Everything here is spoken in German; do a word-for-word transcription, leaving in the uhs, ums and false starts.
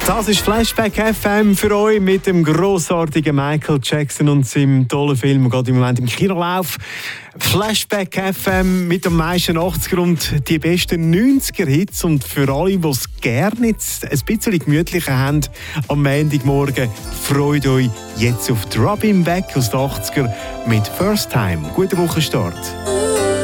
Das ist Flashback F M für euch mit dem grossartigen Michael Jackson und seinem tollen Film, der gerade im Moment im Kinolauf. Flashback F M mit den meisten achtziger und die besten neunziger-Hits. Und für alle, die es gerne jetzt ein bisschen gemütlicher haben am Montagmorgen, freut euch jetzt auf die Robin Beck aus den achtziger mit First Time. Guten Wochenstart.